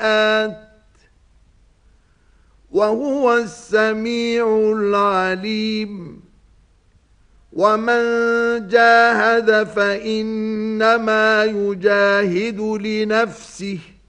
وهو السميع العليم ومن جاهد فإنما يجاهد لنفسه